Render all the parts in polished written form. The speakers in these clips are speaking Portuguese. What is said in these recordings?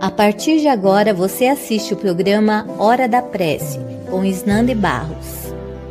A partir de agora, você assiste o programa Hora da Prece, com Isnande Barros.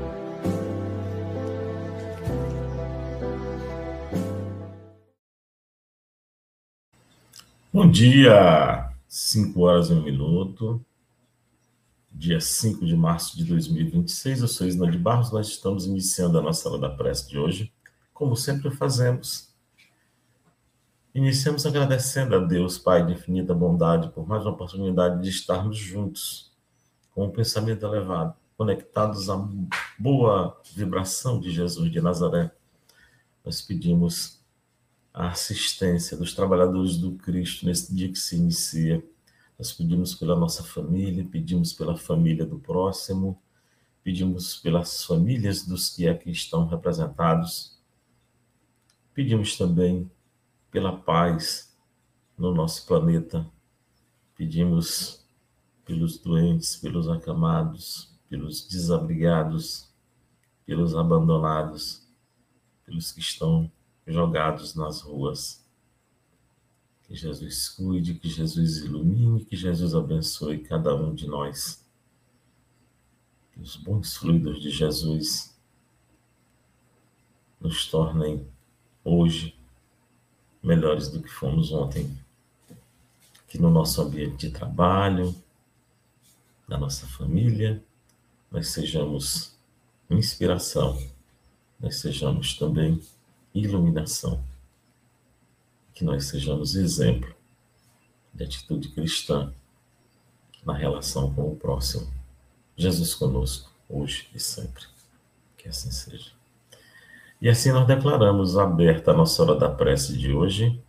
Bom dia, 5h01, dia 5 de março de 2026, eu sou Isnande Barros, nós estamos iniciando a nossa Hora da Prece de hoje, como sempre fazemos. Iniciamos agradecendo a Deus, Pai de infinita bondade, por mais uma oportunidade de estarmos juntos, com um pensamento elevado, conectados à boa vibração de Jesus de Nazaré. Nós pedimos a assistência dos trabalhadores do Cristo nesse dia que se inicia. Nós pedimos pela nossa família, pedimos pela família do próximo, pedimos pelas famílias dos que aqui estão representados, pedimos também pela paz no nosso planeta, pedimos pelos doentes, pelos acamados, pelos desabrigados, pelos abandonados, pelos que estão jogados nas ruas. Que Jesus cuide, que Jesus ilumine, que Jesus abençoe cada um de nós. Que os bons fluidos de Jesus nos tornem hoje melhores do que fomos ontem. Que no nosso ambiente de trabalho, na nossa família, nós sejamos inspiração, nós sejamos também iluminação. Que nós sejamos exemplo de atitude cristã na relação com o próximo. Jesus conosco, hoje e sempre. Que assim seja. E assim nós declaramos aberta a nossa hora da prece de hoje.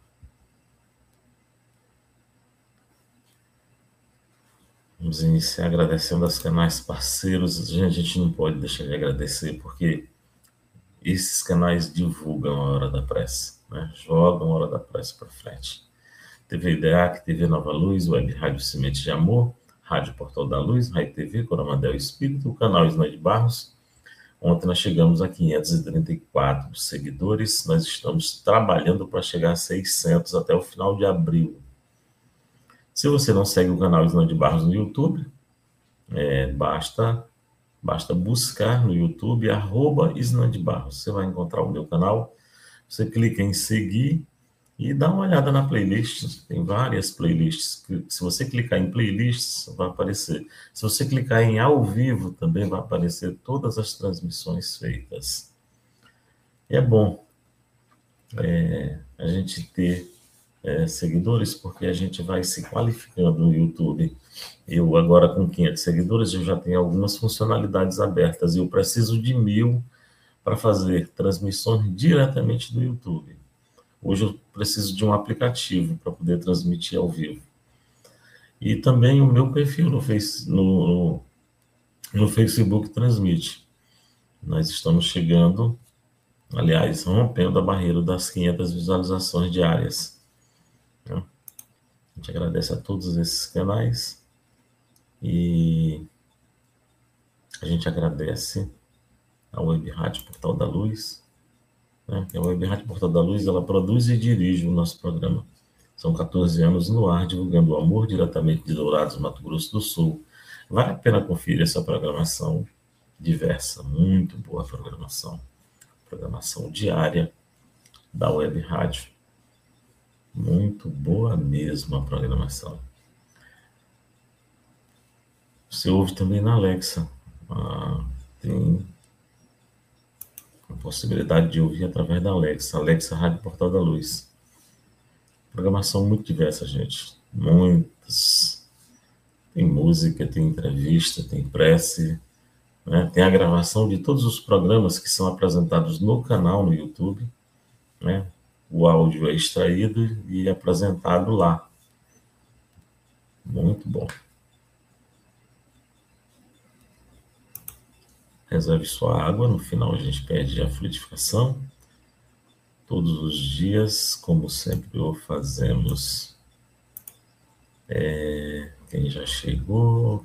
Vamos iniciar agradecendo aos canais parceiros. A gente não pode deixar de agradecer, porque esses canais divulgam a hora da prece, né? Jogam a hora da prece para frente. TV IDEAC, TV Nova Luz, Web Rádio Semente de Amor, Rádio Portal da Luz, Rádio TV, Coromadel Espírito, o canal Isnande Barros. Ontem nós chegamos a 534 seguidores, nós estamos trabalhando para chegar a 600 até o final de abril. Se você não segue o canal Isnande Barros no YouTube, basta buscar no YouTube @Isnande Barros. Você vai encontrar o meu canal, você clica em seguir e dá uma olhada na playlist. Tem várias playlists. Se você clicar em playlists, vai aparecer. Se você clicar em ao vivo, também vai aparecer todas as transmissões feitas. E é bom a gente ter seguidores, porque a gente vai se qualificando no YouTube. Eu agora com 500 seguidores, eu já tenho algumas funcionalidades abertas e eu preciso de 1.000 para fazer transmissões diretamente do YouTube. Hoje eu preciso de um aplicativo para poder transmitir ao vivo. E também o meu perfil no Facebook transmite. Nós estamos chegando, aliás, rompendo a barreira das 500 visualizações diárias. A gente agradece a todos esses canais e a gente agradece a Web Rádio Portal da Luz, né? A Web Rádio Portal da Luz, ela produz e dirige o nosso programa. São 14 anos no ar, divulgando o amor diretamente de Dourados, Mato Grosso do Sul. Vale a pena conferir essa programação diversa, muito boa programação diária da Web Rádio. Muito boa mesmo a programação. Você ouve também na Alexa. Tem a possibilidade de ouvir através da Alexa. Alexa Rádio Portal da Luz. Programação muito diversa, gente. Muitas. Tem música, tem entrevista, tem prece, né? Tem a gravação de todos os programas que são apresentados no canal no YouTube, né? O áudio é extraído e apresentado lá. Muito bom. Reserve sua água, no final a gente pede a fluidificação. Todos os dias, como sempre o fazemos. Quem já chegou.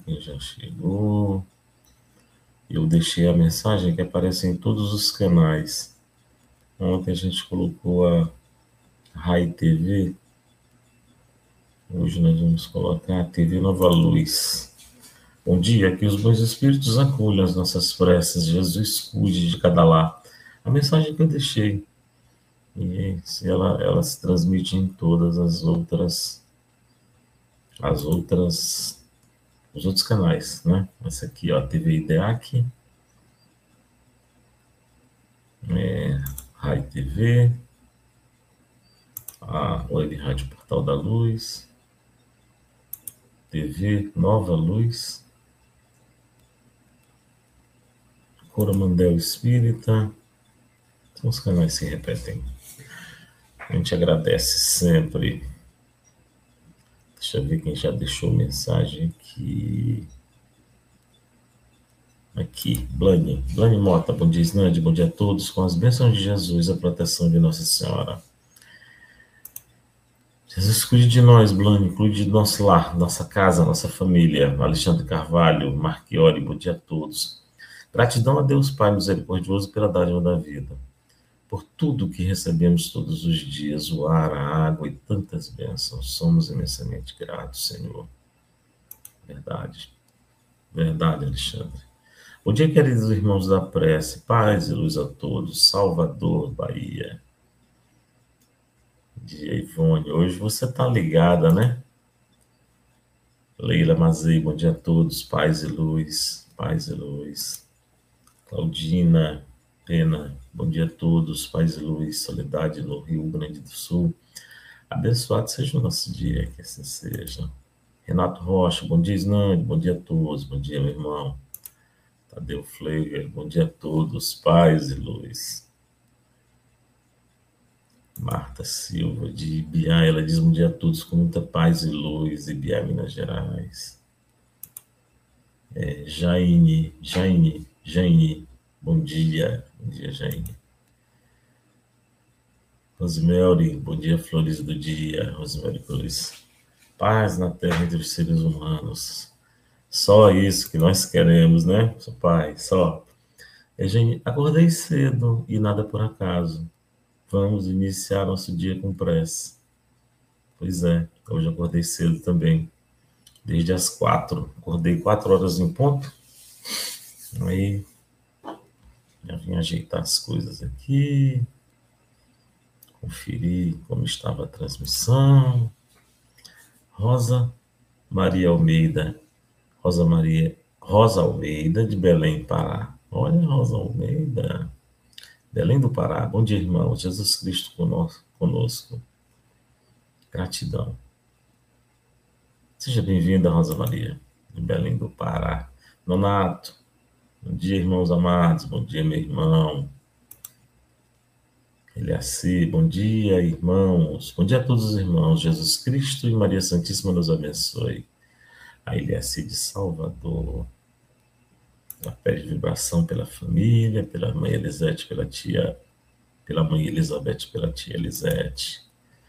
Eu deixei a mensagem que aparece em todos os canais. Ontem a gente colocou a Rai TV Hoje nós vamos colocar a TV Nova Luz. Bom dia, que os bons espíritos acolham as nossas preces, Jesus cuide de cada lar. A mensagem que eu deixei, e se ela se transmite em todas os outros canais, né? Essa aqui, ó, TV IDEAC, Rai TV, a Web Rádio Portal da Luz, TV Nova Luz, Coromandel Espírita, são os canais que se repetem. A gente agradece sempre. Deixa eu ver quem já deixou mensagem aqui. Aqui, Blane Mota, bom dia, Snande, bom dia a todos, com as bênçãos de Jesus, a proteção de Nossa Senhora. Jesus cuide de nós, Blane, cuide do nosso lar, nossa casa, nossa família. Alexandre Carvalho, Marchiori, bom dia a todos. Gratidão a Deus Pai misericordioso pela dádiva da vida, por tudo que recebemos todos os dias, o ar, a água e tantas bênçãos. Somos imensamente gratos, Senhor. Verdade, Alexandre. Bom dia, queridos irmãos da prece, paz e luz a todos, Salvador, Bahia. Bom dia, Ivone, hoje você está ligada, né? Leila Mazei, bom dia a todos, paz e luz, paz e luz. Claudina Pena, bom dia a todos, paz e luz, soledade no Rio Grande do Sul. Abençoado seja o nosso dia, que assim seja. Renato Rocha, bom dia, Snande, bom dia a todos, bom dia, meu irmão. Tadeu Fleger, bom dia a todos, paz e luz. Marta Silva, de Ibiá, ela diz bom dia a todos, com muita paz e luz, Ibiá, Minas Gerais. Jaine, bom dia, Jaine. Rosemary, bom dia, flores do dia, Rosemary Cruz. Paz na terra entre os seres humanos. Só isso que nós queremos, né, Pai? Só. Gente, acordei cedo e nada por acaso. Vamos iniciar nosso dia com prece. Pois é, hoje acordei cedo também. Desde as 4. Acordei 4 horas em ponto. Aí, já vim ajeitar as coisas aqui. Conferir como estava a transmissão. Rosa Almeida, de Belém, Pará. Olha, Rosa Almeida, Belém do Pará. Bom dia, irmão. Jesus Cristo conosco. Gratidão. Seja bem-vinda, Rosa Maria, de Belém do Pará. Nonato, bom dia, irmãos amados. Bom dia, meu irmão. Eliaci, bom dia, irmãos. Bom dia a todos os irmãos. Jesus Cristo e Maria Santíssima nos abençoe. A Eliaci de Salvador. Ela pede vibração pela família, pela mãe Elisete, pela mãe Elizabeth, pela tia Elisete.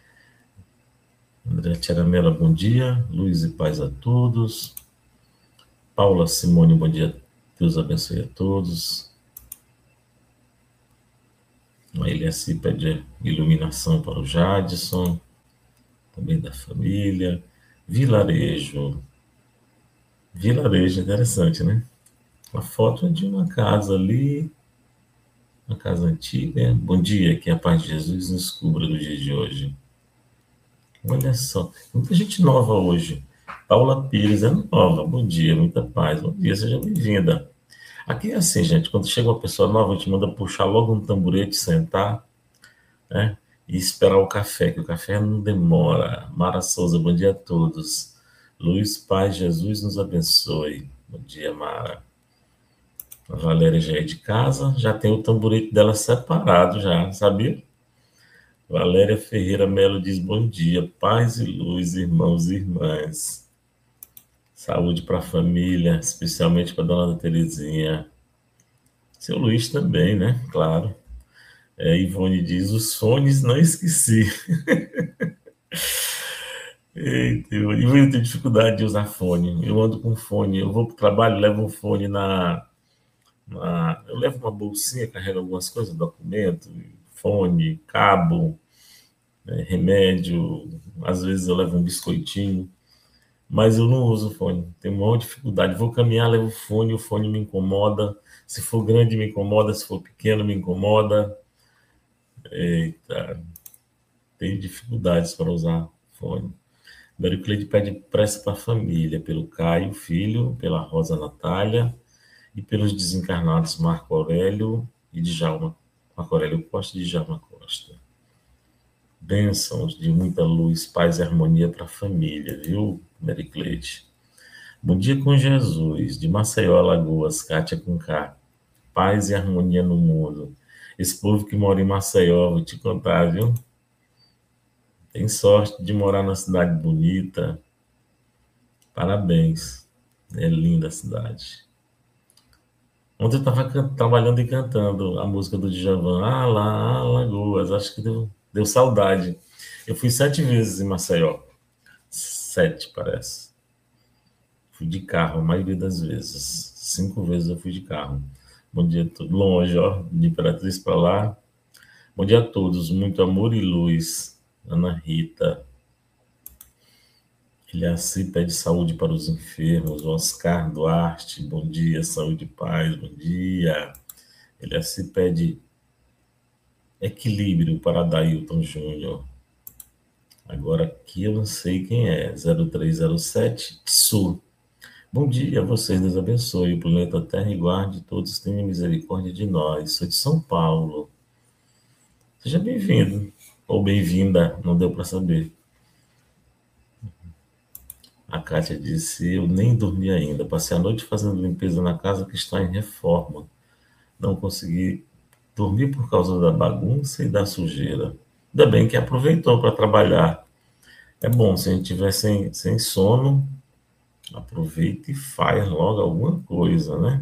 André Tiaramela, bom dia. Luz e paz a todos. Paula Simone, bom dia. Deus abençoe a todos. A Eliaci pede iluminação para o Jadson, também da família. Vilarejo, interessante, né? A foto é de uma casa ali, uma casa antiga. Bom dia, que a paz de Jesus nos cubra no dia de hoje. Olha só, muita gente nova hoje. Paula Pires é nova, bom dia, muita paz. Bom dia, seja bem-vinda. Aqui é assim, gente, quando chega uma pessoa nova, a gente manda puxar logo um tamborete, sentar, né? E esperar o café, que o café não demora. Mara Souza, bom dia a todos. Luz, paz, Jesus nos abençoe. Bom dia, Mara. A Valéria já é de casa, já tem o tamborete dela separado já, sabia? Valéria Ferreira Melo diz bom dia, paz e luz, irmãos e irmãs. Saúde para a família, especialmente para a dona Terezinha. Seu Luiz também, né? Claro. Ivone diz, os fones não esqueci. Eita, eu tenho dificuldade de usar fone. Eu ando com fone, eu vou para o trabalho, levo um fone eu levo uma bolsinha, carrego algumas coisas, documento, fone, cabo, remédio, às vezes eu levo um biscoitinho, mas eu não uso fone. Tenho maior dificuldade. Vou caminhar, levo o fone me incomoda. Se for grande, me incomoda. Se for pequeno, me incomoda. Eita, tenho dificuldades para usar fone. Bericleide pede prece para a família, pelo Caio, filho, pela Rosa Natália e pelos desencarnados Marco Aurélio e Djalma. Marco Aurélio Costa e Djalma Costa. Bênçãos de muita luz, paz e harmonia para a família, viu, Bericleide? Bom dia com Jesus, de Maceió, Alagoas, Kátia com K. Paz e harmonia no mundo. Esse povo que mora em Maceió, vou te contar, viu? Tem sorte de morar numa cidade bonita. Parabéns. É linda a cidade. Ontem eu estava trabalhando e cantando a música do Djavan. Ah, lá, Alagoas. Acho que deu saudade. Eu fui 7 vezes em Maceió. 7, parece. Fui de carro a maioria das vezes. 5 vezes eu fui de carro. Bom dia, tudo longe, ó, de Imperatriz para lá. Bom dia a todos, muito amor e luz. Ana Rita. Eliaci pede saúde para os enfermos. Oscar Duarte, bom dia, saúde e paz, bom dia. Eliaci pede equilíbrio para Dailton Júnior. Agora aqui eu não sei quem é. 0307 Tsu. Bom dia a vocês, Deus abençoe. O planeta Terra e guarde, todos tenham misericórdia de nós. Sou de São Paulo. Seja bem-vindo, ou bem-vinda, não deu para saber. A Kátia disse, eu nem dormi ainda, passei a noite fazendo limpeza na casa que está em reforma. Não consegui dormir por causa da bagunça e da sujeira. Ainda bem que aproveitou para trabalhar. É bom, se a gente tiver sem sono, aproveita e faz logo alguma coisa, né?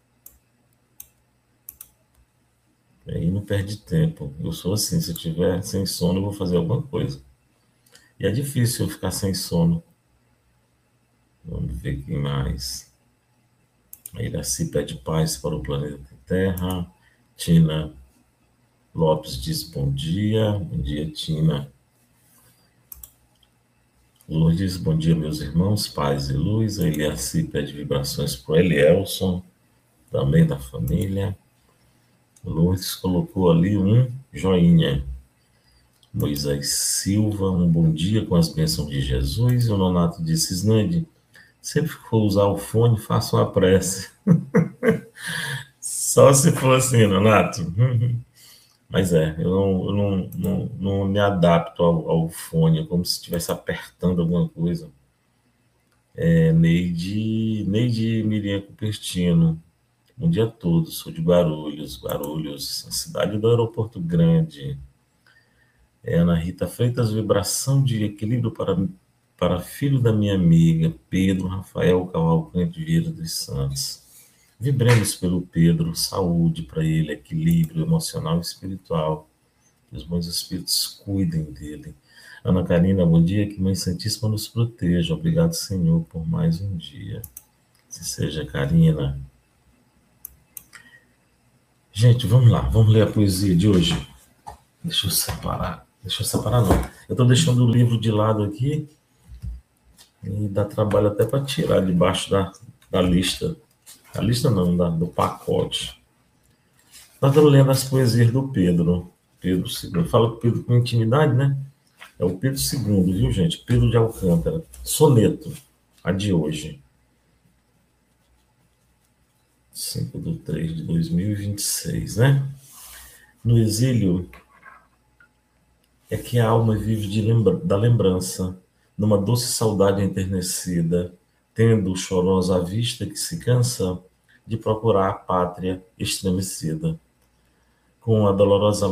Aí não perde tempo. Eu sou assim, se eu tiver sem sono, eu vou fazer alguma coisa. E é difícil eu ficar sem sono. Vamos ver quem mais. A Iraci pede paz para o planeta Terra. Tina Lopes diz bom dia. Bom dia, Tina. Lourdes, bom dia, meus irmãos, paz e luz. A Iraci pede vibrações para o Elielson, também da família. Lourdes colocou ali um joinha. Moisés Silva, um bom dia com as bênçãos de Jesus. E o Nonato disse, Snande, sempre que for usar o fone, faça uma prece. Só se for assim, Nonato. Mas eu não me adapto ao fone, é como se estivesse apertando alguma coisa. Neide Miriam Cupertino. Bom dia a todos, sou de Guarulhos, a cidade do Aeroporto Grande. Ana Rita Freitas, vibração de equilíbrio para filho da minha amiga, Pedro Rafael Cavalcante Vieira dos Santos. Vibremos pelo Pedro, saúde para ele, equilíbrio emocional e espiritual. Que os bons espíritos cuidem dele. Ana Karina, bom dia, que Mãe Santíssima nos proteja. Obrigado, Senhor, por mais um dia. Que seja, Karina. Gente, vamos lá, vamos ler a poesia de hoje. Deixa eu separar não. Eu estou deixando o livro de lado aqui e dá trabalho até para tirar debaixo da lista. A lista não, do pacote. Nós estamos lendo as poesias do Pedro II. Fala com o Pedro com intimidade, né? É o Pedro II, viu, gente? Pedro de Alcântara. Soneto, a de hoje. 5/3/2026, né? No exílio é que a alma vive da lembrança, numa doce saudade enternecida, tendo chorosa a vista que se cansa de procurar a pátria estremecida. Com dolorosas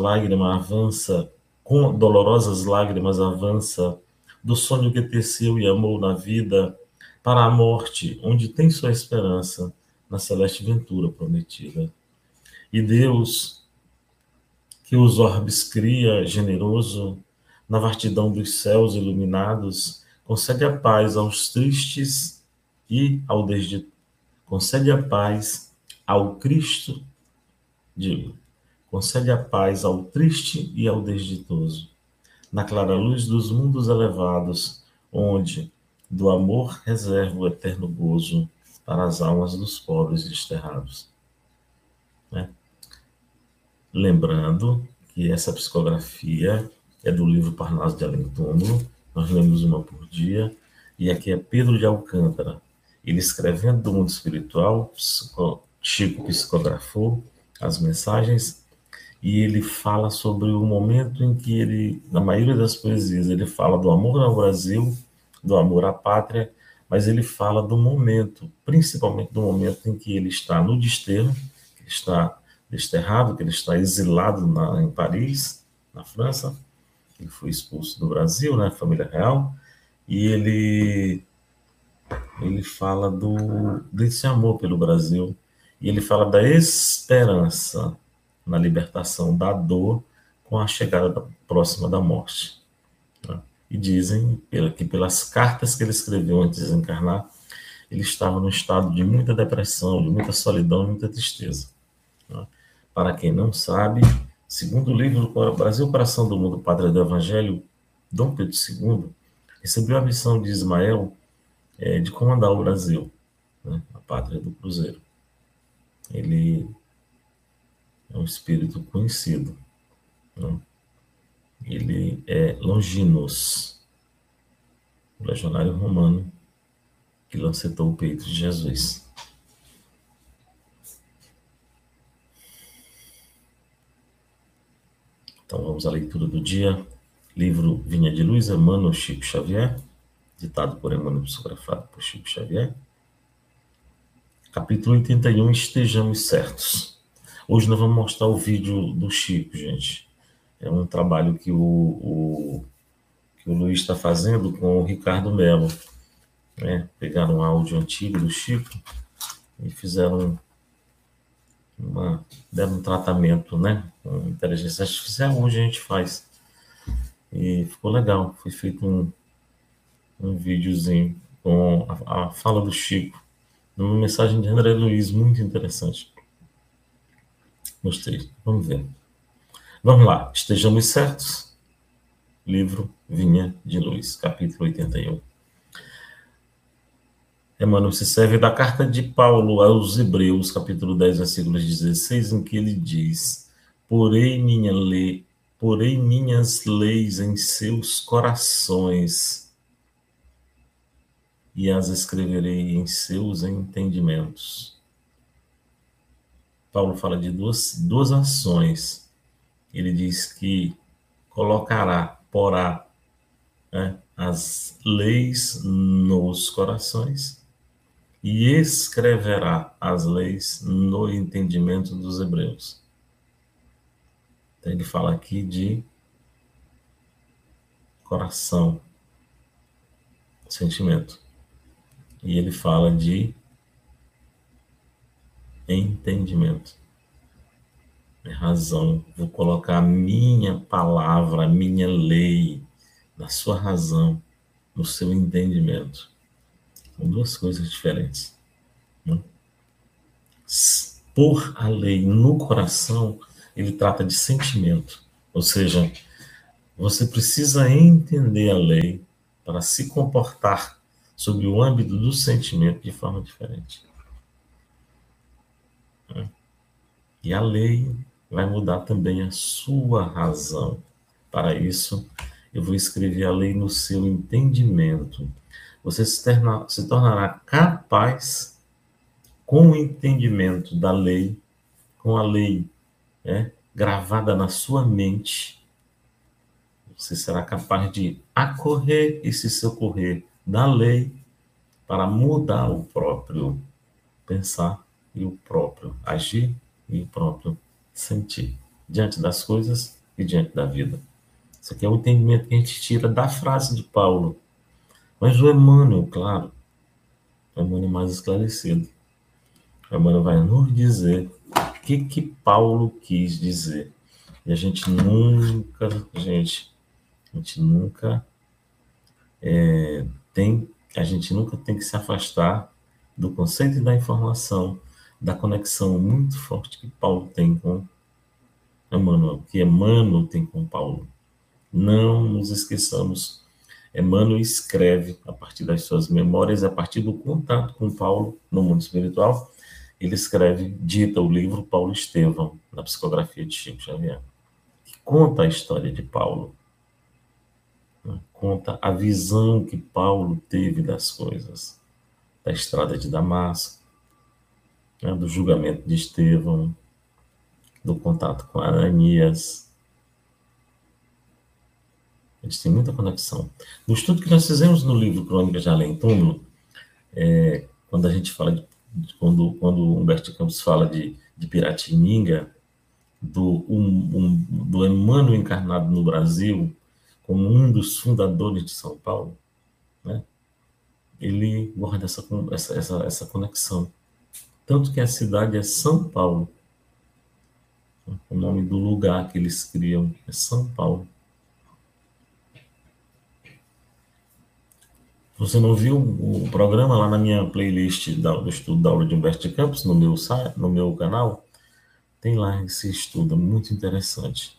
lágrimas avança do sonho que teceu e amou na vida para a morte, onde tem sua esperança na celeste ventura prometida. E Deus, que os orbes cria, generoso, na vastidão dos céus iluminados, concede a paz aos tristes e concede a paz ao Cristo, concede a paz ao triste e ao desditoso. na clara luz dos mundos elevados, onde do amor reserva o eterno gozo para as almas dos pobres desterrados. Né? Lembrando que essa psicografia é do livro Parnaso de Além Túmulo, nós lemos uma por dia, e aqui é Pedro de Alcântara. Ele escrevendo do mundo espiritual, Chico psicografou as mensagens, e ele fala sobre o momento em que ele, na maioria das poesias, ele fala do amor ao Brasil, do amor à pátria, mas ele fala do momento, principalmente do momento em que ele está no desterro, que ele está desterrado, que ele está exilado em Paris, na França. Ele foi expulso do Brasil, né, família real, e ele fala desse amor pelo Brasil, e ele fala da esperança na libertação da dor com a chegada próxima da morte. Né? E dizem que pelas cartas que ele escreveu antes de desencarnar, ele estava num estado de muita depressão, de muita solidão e muita tristeza. Né? Para quem não sabe, segundo o livro Brasil, Coração do Mundo, Padre do Evangelho, Dom Pedro II recebeu a missão de Ismael de comandar o Brasil, né? A pátria do Cruzeiro. Ele é um espírito conhecido. Né? Ele é Longinos, o legionário romano que lancetou o peito de Jesus. Então vamos à leitura do dia. Livro Vinha de Luz, Emmanuel Chico Xavier, ditado por Emmanuel, psicografado por Chico Xavier. Capítulo 81, Estejamos Certos. Hoje nós vamos mostrar o vídeo do Chico, gente. É um trabalho que o Luiz está fazendo com o Ricardo Melo. Né? Pegaram um áudio antigo do Chico e fizeram deram um tratamento, né, com inteligência artificial. Hoje a gente faz. E ficou legal. Foi feito um videozinho com a fala do Chico, uma mensagem de André Luiz, muito interessante. Gostei. Vamos ver. Vamos lá. Estejamos certos. Livro Vinha de Luz, capítulo 81. Emmanuel se serve da carta de Paulo aos Hebreus, capítulo 10, versículos 16, em que ele diz: Porei minhas leis em seus corações e as escreverei em seus entendimentos. Paulo fala de duas ações. Ele diz que porá, né, as leis nos corações e escreverá as leis no entendimento dos hebreus. Então ele fala aqui de coração, sentimento. E ele fala de entendimento. É razão. Vou colocar a minha palavra, a minha lei, na sua razão, no seu entendimento. São duas coisas diferentes. Né? Por a lei no coração, ele trata de sentimento. Ou seja, você precisa entender a lei para se comportar sob o âmbito do sentimento de forma diferente. E a lei vai mudar também a sua razão. Para isso, eu vou escrever a lei no seu entendimento. Você se tornará capaz, com o entendimento da lei, com a lei gravada na sua mente, você será capaz de acorrer e se socorrer da lei para mudar o próprio pensar e o próprio agir e o próprio sentir diante das coisas e diante da vida. Isso aqui é o entendimento que a gente tira da frase de Paulo. Mas o Emmanuel, claro, o Emmanuel mais esclarecido. O Emmanuel vai nos dizer o que Paulo quis dizer. E a gente nunca tem que se afastar do conceito e da informação, da conexão muito forte que Paulo tem com Emmanuel, que Emmanuel tem com Paulo. Não nos esqueçamos. Emmanuel escreve a partir das suas memórias, a partir do contato com Paulo no mundo espiritual. Ele escreve, dita o livro Paulo Estevão, na psicografia de Chico Xavier, que conta a história de Paulo, né? Conta a visão que Paulo teve das coisas, da estrada de Damasco, né? Do julgamento de Estevão, do contato com Ananias. Eles têm muita conexão. No estudo que nós fizemos no livro Crônicas de Além Túmulo, quando a gente fala quando Humberto Campos fala de Piratininga, do Emmanuel encarnado no Brasil, como um dos fundadores de São Paulo, né? Ele guarda essa conexão. Tanto que a cidade é São Paulo. O nome do lugar que eles criam é São Paulo. Você não viu o programa lá na minha playlist do estudo da aula de Humberto de Campos, no meu canal? Tem lá esse estudo, é muito interessante.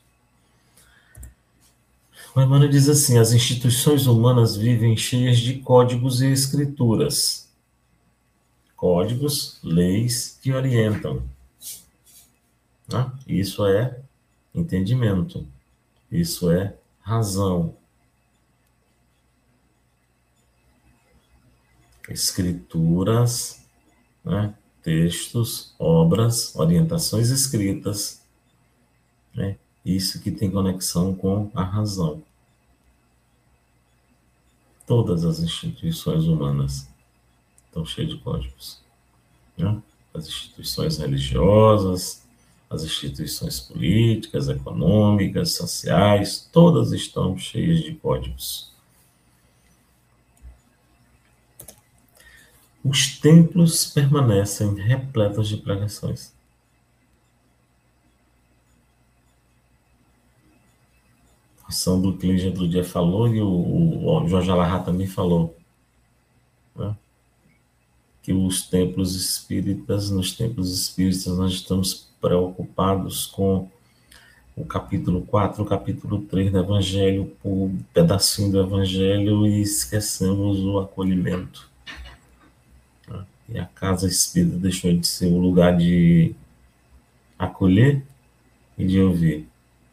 O Emmanuel diz assim: as instituições humanas vivem cheias de códigos e escrituras. Códigos, leis que orientam. Né? Isso é entendimento. Isso é razão. Escrituras, né? Textos, obras, orientações escritas, né? Isso que tem conexão com a razão. Todas as instituições humanas estão cheias de códigos, né? As instituições religiosas, as instituições políticas, econômicas, sociais, todas estão cheias de códigos. Os templos permanecem repletos de pregações. A ação do Cleide outro dia falou e o Jorge Alahá também falou, né? Que nos templos espíritas nós estamos preocupados com o capítulo 4, o capítulo 3 do Evangelho, o pedacinho do Evangelho, e esquecemos o acolhimento. E a casa espírita deixou de ser o lugar de acolher e de ouvir.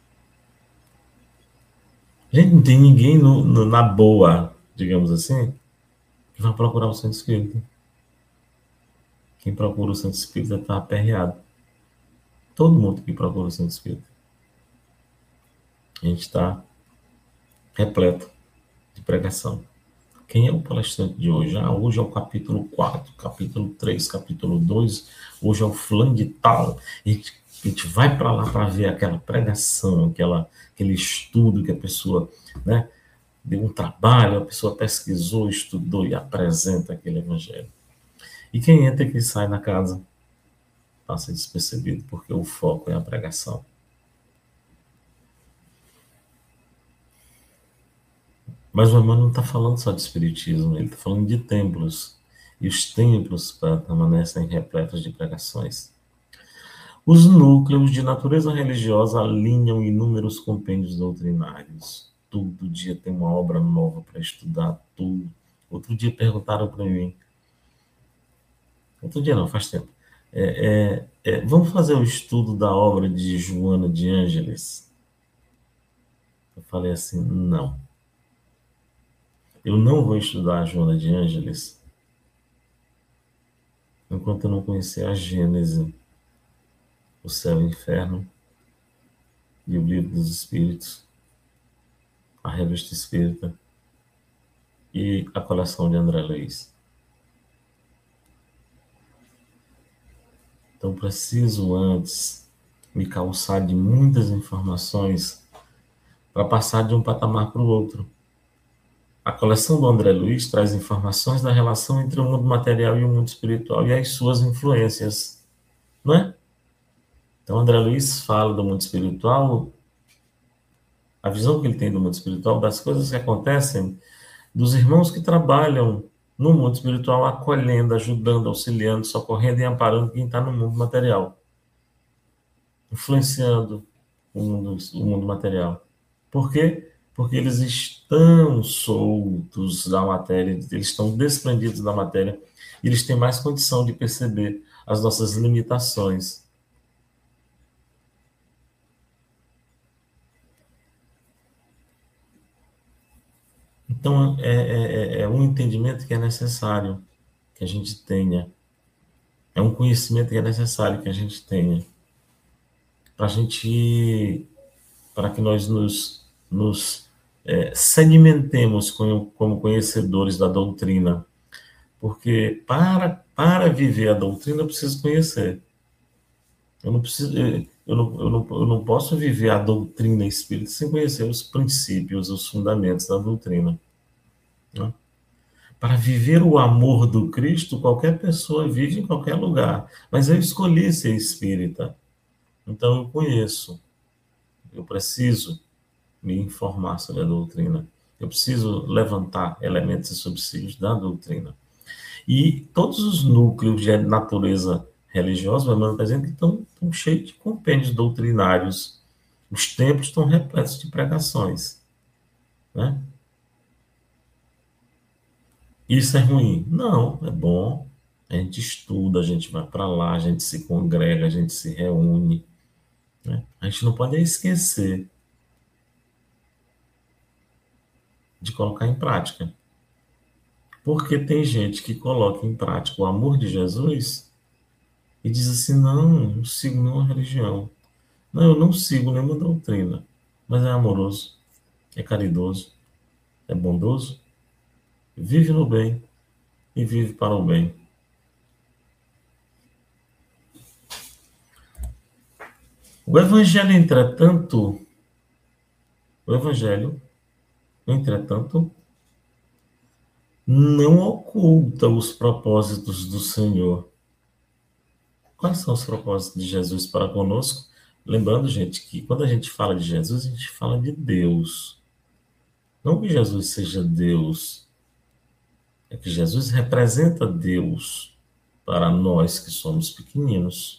Gente, não tem ninguém na boa, digamos assim, que vai procurar o centro espírita. Quem procura o centro espírita está aperreado. Todo mundo que procura o centro espírita. A gente está repleto de pregação. Quem é o palestrante de hoje? Hoje é o capítulo 4, capítulo 3, capítulo 2, hoje é o fulano de tal. E a gente vai para lá para ver aquela pregação, aquele estudo que a pessoa, né, deu um trabalho, a pessoa pesquisou, estudou e apresenta aquele evangelho. E quem entra e quem sai da casa passa despercebido, porque o foco é a pregação. Mas o Emmanuel não está falando só de espiritismo, ele está falando de templos. E os templos permanecem repletos de pregações. Os núcleos de natureza religiosa alinham inúmeros compêndios doutrinários. Todo dia tem uma obra nova para estudar, tudo. Outro dia perguntaram para mim. Outro dia não, faz tempo. Vamos fazer o estudo da obra de Joana de Ângeles? Eu falei assim, não. Eu não vou estudar a Joana de Ângeles enquanto eu não conhecer a Gênese, o céu e o inferno, e o livro dos Espíritos, a revista espírita e a coleção de André Luiz. Então, preciso antes me calçar de muitas informações para passar de um patamar para o outro. A coleção do André Luiz traz informações da relação entre o mundo material e o mundo espiritual e as suas influências, não é? Então, André Luiz fala do mundo espiritual, a visão que ele tem do mundo espiritual, das coisas que acontecem, dos irmãos que trabalham no mundo espiritual, acolhendo, ajudando, auxiliando, socorrendo e amparando quem está no mundo material, influenciando o mundo material. Por quê? porque eles estão soltos da matéria, eles estão desprendidos da matéria, e eles têm mais condição de perceber as nossas limitações. Então, é um entendimento que é necessário que a gente tenha, é um conhecimento que é necessário que a gente tenha, para a gente, para que nós nos sedimentemos como conhecedores da doutrina, porque para viver a doutrina eu preciso conhecer. Eu não preciso, eu não posso viver a doutrina espírita sem conhecer os princípios, os fundamentos da doutrina, né? Para viver o amor do Cristo, qualquer pessoa vive em qualquer lugar, mas eu escolhi ser espírita, então eu conheço, eu preciso me informar sobre a doutrina, eu preciso levantar elementos e subsídios da doutrina. E todos os núcleos de natureza religiosa, por exemplo, estão cheios de compêndios doutrinários. Os templos estão repletos de pregações, né? Isso é ruim? Não, é bom. A gente estuda, a gente vai para lá, a gente se congrega, a gente se reúne, né? A gente não pode esquecer de colocar em prática. Porque tem gente que coloca em prática o amor de Jesus e diz assim: não, não sigo nenhuma religião. Não, eu não sigo nenhuma doutrina, mas é amoroso, é caridoso, é bondoso, vive no bem e vive para o bem. O Evangelho, entretanto, o Evangelho, entretanto, não oculta os propósitos do Senhor. Quais são os propósitos de Jesus para conosco? Lembrando, gente, que quando a gente fala de Jesus, a gente fala de Deus. Não que Jesus seja Deus, é que Jesus representa Deus para nós que somos pequeninos.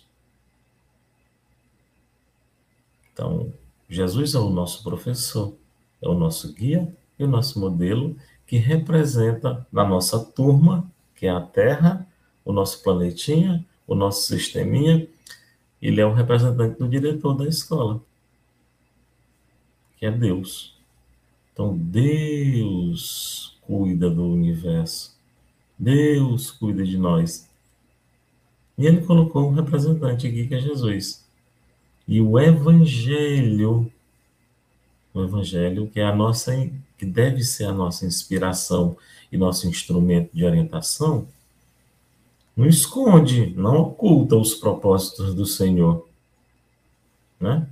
Então, Jesus é o nosso professor, é o nosso guia e o nosso modelo que representa na nossa turma, que é a Terra, o nosso planetinha, o nosso sisteminha. Ele é o representante do diretor da escola, que é Deus. Então, Deus cuida do universo. Deus cuida de nós. E ele colocou um representante aqui, que é Jesus. E o Evangelho que é a nossa, que deve ser a nossa inspiração e nosso instrumento de orientação, não esconde, não oculta os propósitos do Senhor, né?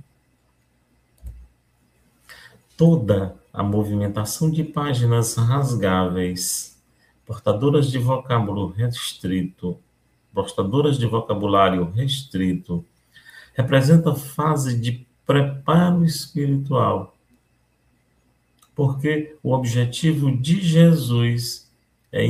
Toda a movimentação de páginas rasgáveis, portadoras de vocábulo restrito, portadoras de vocabulário restrito, representa a fase de preparo espiritual, porque o objetivo de Jesus é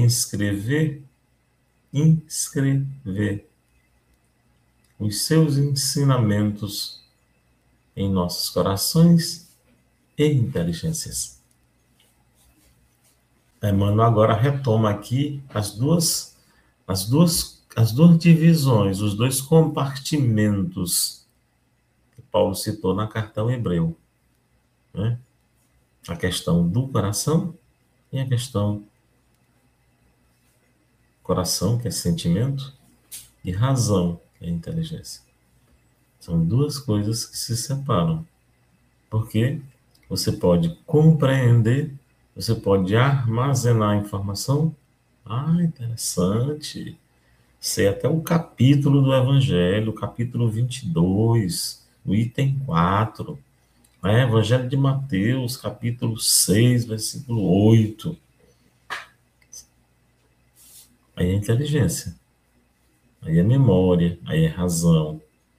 inscrever os seus ensinamentos em nossos corações e inteligências. Emmanuel agora retoma aqui as duas divisões, os dois compartimentos que Paulo citou na carta ao Hebreu, né? A questão do coração e a questão coração, que é sentimento, e razão, que é inteligência. São duas coisas que se separam, porque você pode compreender, você pode armazenar a informação. Ah, interessante. Sei até o capítulo do Evangelho, capítulo 22, o item 4. Evangelho de Mateus, capítulo 6, versículo 8. Aí é inteligência, aí é memória, aí é razão.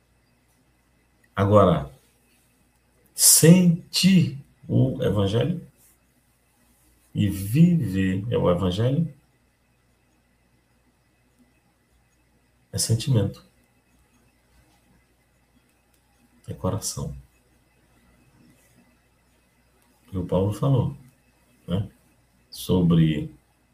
Agora, sentir o Evangelho e viver o Evangelho é sentimento, é coração. que o Paulo falou, né? Sobre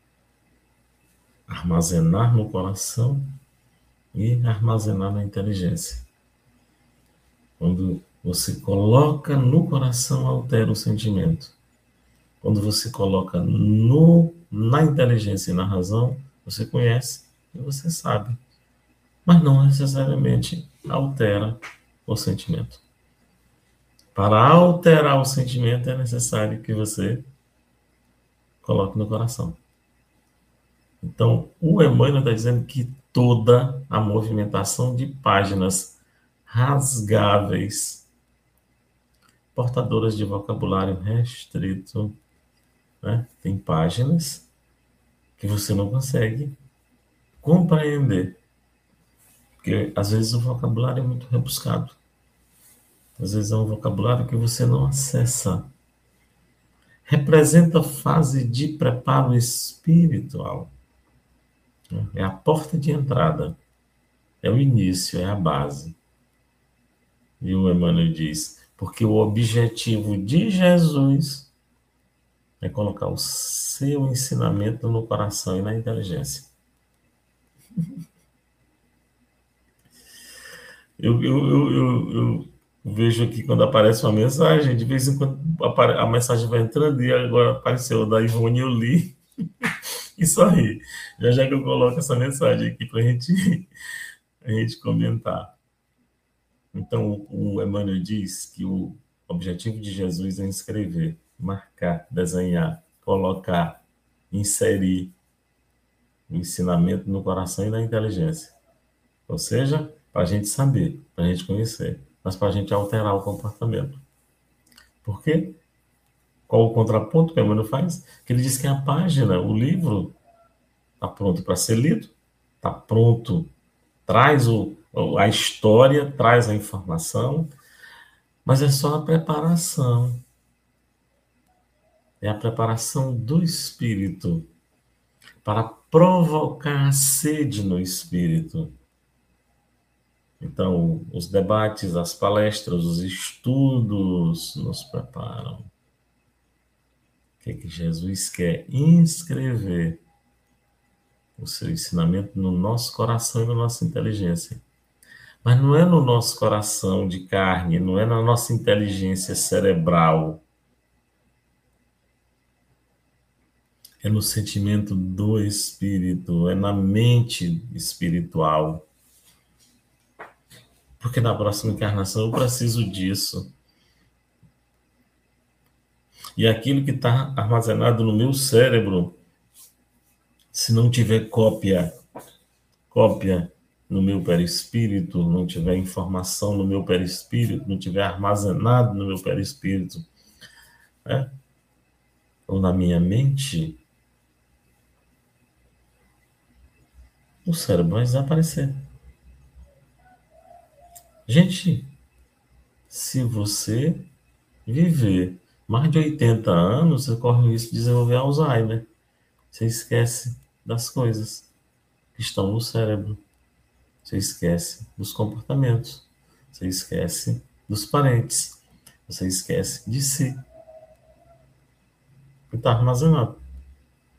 armazenar no coração e armazenar na inteligência. Quando você coloca no coração, altera o sentimento. Quando você coloca na inteligência e na razão, você conhece e você sabe. Mas não necessariamente altera o sentimento. Para alterar o sentimento, é necessário que você coloque no coração. Então, o Emmanuel está dizendo que toda a movimentação de páginas rasgáveis, portadoras de vocabulário restrito, né? Tem páginas que você não consegue compreender, porque às vezes o vocabulário é muito rebuscado. Às vezes é um vocabulário que você não acessa. Representa fase de preparo espiritual. É a porta de entrada. É o início, é a base. E o Emmanuel diz, porque o objetivo de Jesus é colocar o seu ensinamento no coração e na inteligência. Eu vejo aqui quando aparece uma mensagem, de vez em quando a mensagem vai entrando e agora apareceu da Ivone, eu li e sorri. Já que eu coloco essa mensagem aqui para a gente comentar. Então, o Emmanuel diz que o objetivo de Jesus é escrever, marcar, desenhar, colocar, inserir o ensinamento no coração e na inteligência. Ou seja, para a gente saber, para a gente conhecer, mas para a gente alterar o comportamento. Por quê? Qual o contraponto que o Emmanuel faz? Que ele diz que a página, o livro, está pronto para ser lido, está pronto, traz a história, traz a informação, mas é só a preparação. É a preparação do espírito para provocar a sede no espírito. Então, os debates, as palestras, os estudos nos preparam. O que é que Jesus quer? Inscrever o seu ensinamento no nosso coração e na nossa inteligência. Mas não é no nosso coração de carne, não é na nossa inteligência cerebral. É no sentimento do espírito, é na mente espiritual. Porque na próxima encarnação eu preciso disso. E aquilo que está armazenado no meu cérebro, se não tiver cópia no meu perispírito, não tiver informação no meu perispírito, não tiver armazenado no meu perispírito, né? Ou na minha mente, o cérebro vai desaparecer. Gente, se você viver mais de 80 anos, você corre o risco de desenvolver Alzheimer. Você esquece das coisas que estão no cérebro. Você esquece dos comportamentos. Você esquece dos parentes. Você esquece de si. E está armazenado.